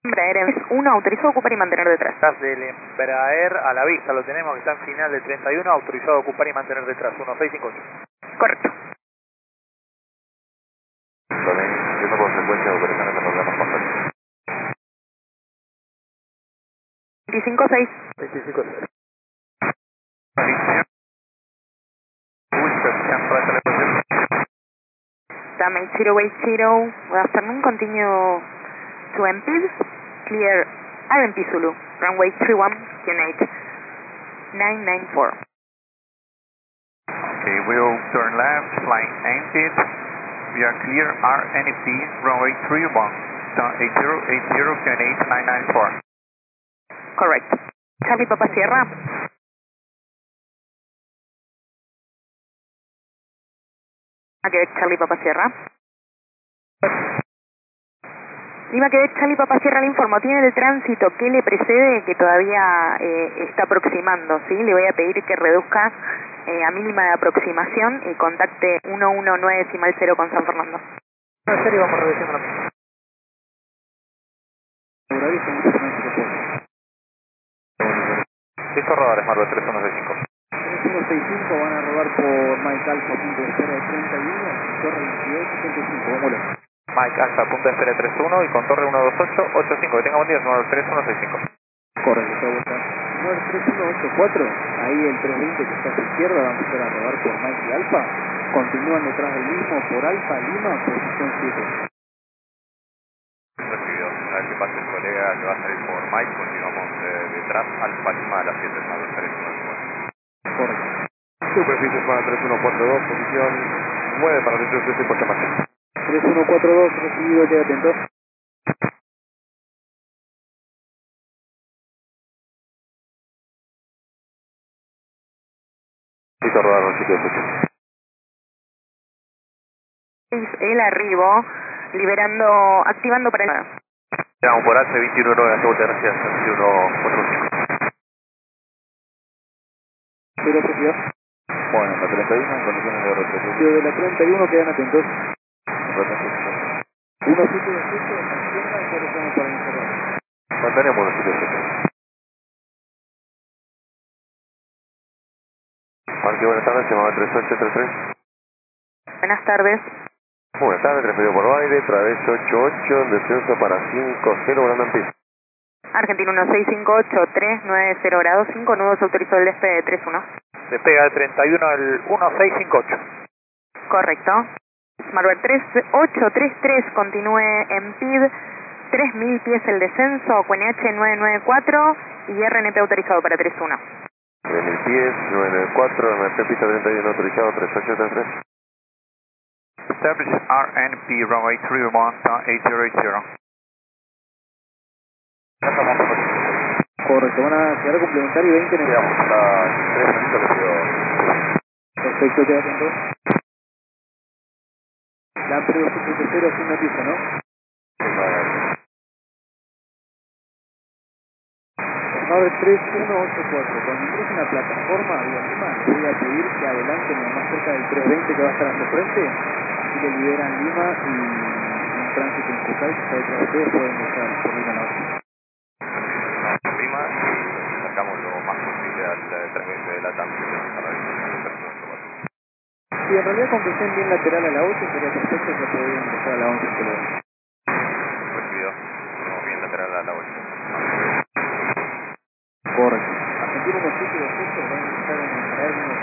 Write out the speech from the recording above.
Embraer 1, autorizado a ocupar y mantener detrás. Estás del Embraer a la vista, lo tenemos que está en final del 31, autorizado a ocupar y mantener detrás, 1658. Correcto. También, yendo por frecuencia de operaciones de programas pasajeros. 25-6. 25-6. Dam 8080, good afternoon, continue to MPID, clear RMP Zulu, runway 31, QNH 994. Okay, we'll turn left, flying MPID, we are clear RNP, runway 31, 8080, QNH 994. Correct. Charlie Papa Sierra. Quebec Charlie Papa Sierra. Lima Quebec Charlie Papa Sierra le informo, tiene el tránsito que le precede que todavía está aproximando, ¿sí? Le voy a pedir que reduzca a mínima de aproximación y contacte 119.0 con San Fernando. En serio, vamos reduciendo la pista. Listo, rodar, Smart 3165. 3165 van a rodar por Mike Alpha, punto de espera de 31, torre 2885, vámonos. Mike Alpha, punto de espera 31 y con torre 12885. Que tenga buen día, Smart 3165. Correcto, está vuelta. Smart 3184, ahí el 320 que está a su izquierda va a empezar a rodar por Mike Alpha. Continúan detrás del mismo por Alfa Lima, posición 7. Recibido. A ver que pase el colega que va a salir por Mike, continuamos detrás, Alfa Lima a las 7 más 3194. Correcto. Superficie para 3142, posición 9 para 33 y puesta máxima. 3142, recibido, queda atento. Listo, rodar un sitio de 6, el arribo, liberando, activando para el... Llegamos por H, 21 en la segunda gracias, 2145. Cero recibido. Bueno, la 31 en condiciones de retroceso. De la 31 quedan atentos. Retroceso. 1728 en la izquierda, ya lo estamos para iniciar. Mantenemos los sitios de Marque, buenas tardes, llamada 3833. Buenas tardes. Buenas tardes, transferido por aire, través 88, descenso para 50, volando en pista. Argentina 1658, 390 grados, 5 nudos, autorizado el despegue de 31. Despega de 31 al 1658. Correcto. Smart 3833, continúe en PID, 3000 pies el descenso, QNH 994 y RNP autorizado para 31. En el pies, 994, MT pista 31 autorizado, 3833. Establish RNP, runway 31, 8080. Ya estamos en Correcto, van a llegar a complementar y 20 en el... Llegamos a 3 minutos que pido. Perfecto, queda atento. La Amperio 0 sin noticia, ¿no? Smart 3184, cuando ingresen a plataforma vía Lima, les voy a pedir que adelanten lo más cerca del 320 que va a estar ante frente, así le liberan Lima y un tránsito en Cusay, que está detrás de ustedes, pueden dejar por Lima la otra. Lima y sacamos lo más posible al 320 de la TAM que tenemos a la vista. Sí, en realidad con que estén bien lateral a la 8 sería perfecto, ya podrían empezar a la 11 que lo Recibido. Tenemos bien lateral a la 8. correcto. Argentina 1728 va a empezar a entrar